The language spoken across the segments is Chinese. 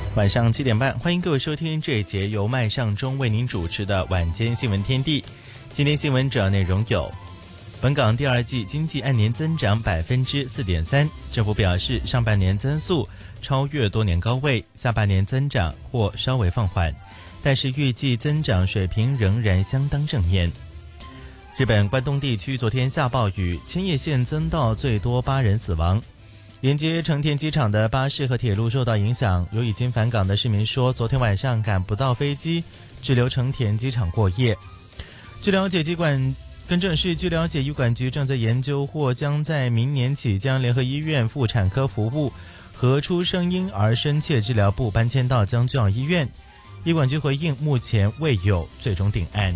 晚上7点半，欢迎各位收听这一节由麦尚中为您主持的晚间新闻天地。今天新闻主要内容有：本港第二季经济按年增长4.3%，政府表示上半年增速超越多年高位，下半年增长或稍微放缓，但是预计增长水平仍然相当正面。日本关东地区昨天下暴雨，千叶县增到最多8人死亡。连接成田机场的巴士和铁路受到影响，有已经返港的市民说，昨天晚上赶不到飞机，滞留成田机场过夜。据了解，据了解，医管局正在研究或将在明年起将联合医院妇产科服务和出生婴儿深切治疗部搬迁到将军澳医院。医管局回应，目前未有最终定案。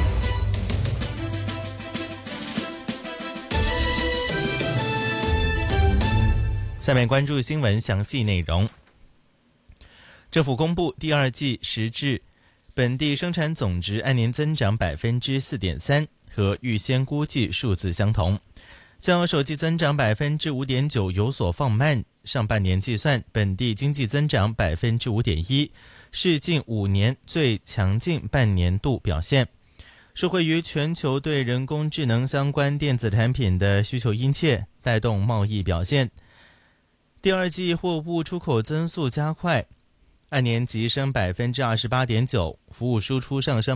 下面关注新闻详细内容。政府公布第二季实质本地生产总值按年增长4.3%，和预先估计数字相同，较首季增长5.9%有所放慢。上半年计算，本地经济增长5.1%，是近5年最强劲半年度表现。受惠于全球对人工智能相关电子产品的需求殷切，带动贸易表现。第二季货物出口增速加快，按年急升28.9%，服务输出上升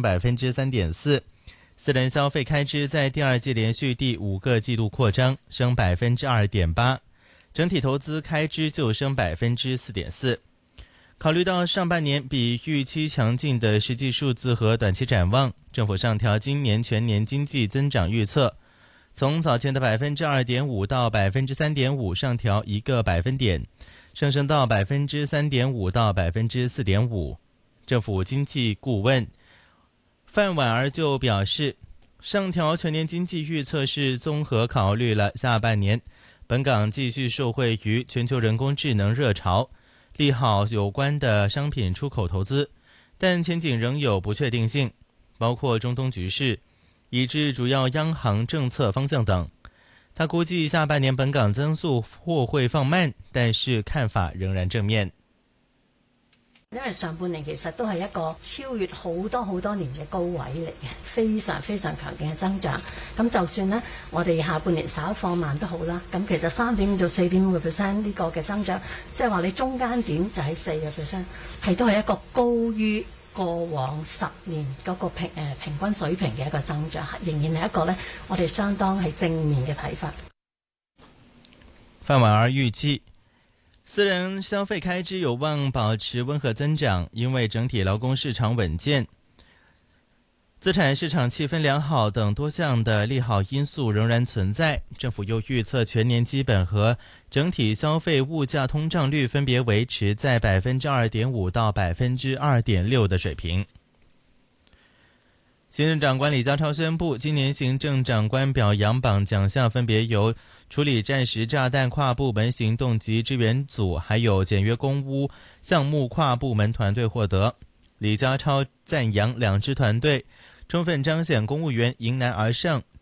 3.4%。私人消费开支在第二季连续第5个季度扩张，升2.8%，整体投资开支就升4.4%。考虑到上半年比预期强劲的实际数字和短期展望，政府上调今年全年经济增长预测，从早前的2.5%到3.5%上调1个百分点，上升到3.5%到4.5%。政府经济顾问范婉儿就表示，上调全年经济预测是综合考虑了下半年本港继续受惠于全球人工智能热潮，利好有关的商品出口投资，但前景仍有不确定性，包括中东局势以至主要央行政策方向等。他估計下半年本港增速或會放慢，但是看法仍然正面。 因為上半年其實都係一個超越好多年嘅高位嚟嘅，非常非常強勁嘅增長。咁就算呢，我哋下半年稍放慢都好啦。咁其實3.5到4.5% 呢個嘅增長，即係話你中間點就喺4%，係都係一個高於過往10年嗰個平均水平嘅一個增長，仍然係一個呢，我哋相當係正面嘅睇法。 范婉儿預計私人消費開支有望保持溫和增長，因為整體勞工市場穩健，資產市場氣氛良好等多項的利好因素仍然存在。政府又預測全年基本和整體消費物價通脹率分別維持在2.5%到2.6%的水平。行政長官李家超宣布，今年行政長官表揚榜獎項分別由處理戰時炸彈跨部門行動及支援組還有簡約公屋項目跨部門團隊獲得。李家超讚揚兩支團隊充分彰顯公務員迎難而上、